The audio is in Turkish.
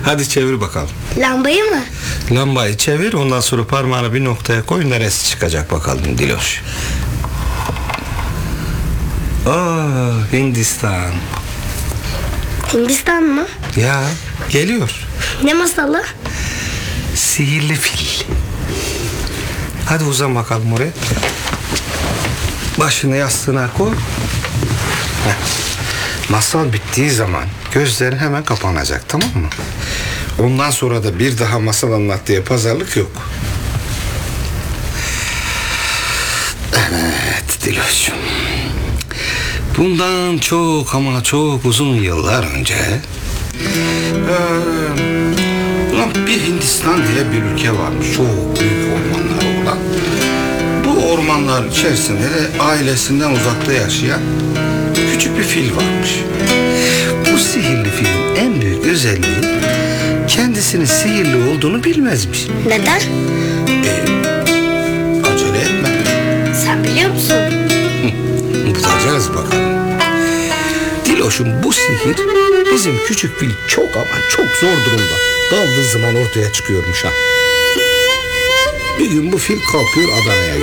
Hadi çevir bakalım. Lambayı mı? Lambayı çevir, ondan sonra parmağını bir noktaya koy, neresi çıkacak bakalım Diloş. Hindistan. Hindistan mı? Ya geliyor. Ne masalı? Sihirli fil. Hadi uzan bakalım oraya. Başını yastığına koy. Heh. Masal bittiği zaman gözlerin hemen kapanacak, tamam mı? Ondan sonra da bir daha masal anlat diye pazarlık yok. Evet Diloş'um. Bundan çok ama çok uzun yıllar önce bir Hindistan diye bir ülke varmış. Çok büyük ormanlar olan. Bu ormanlar içerisinde de ailesinden uzakta yaşayan küçük bir fil varmış. Bu sihirli filin en büyük özelliği kendisinin sihirli olduğunu bilmezmiş. Neden? Acele etme. Sen biliyor musun? Bulacağız bakalım. Diloş'um, bu sihir bizim küçük fil çok ama çok zor durumda daldığı zaman ortaya çıkıyormuş ha. Bir gün bu fil kalkıyor Adana'ya